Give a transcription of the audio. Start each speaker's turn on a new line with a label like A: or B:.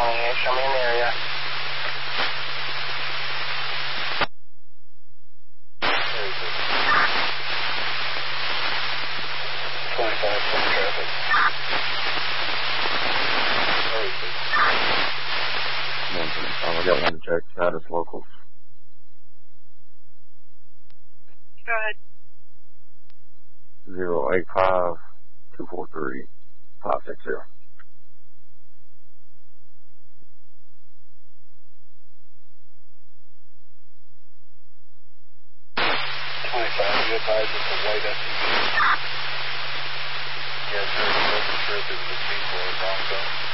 A: 28, show me an area.
B: Where is it?
A: 25, full traffic.
B: Where is it?
C: I got one to check status locals.
D: Go ahead.
C: 085 243 560.
B: 25, you advise it's a white SUV. Yes, sir. Wasn't sure if it was a Jeep or a Bronco.